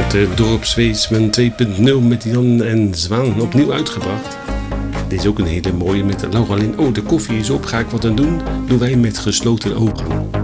Het Dorpsweesman 2.0 met Jan en Zwaan opnieuw uitgebracht. Dit is ook een hele mooie met Laura Lin. Oh, de koffie is op. Ga ik wat aan doen? Doen wij met gesloten ogen.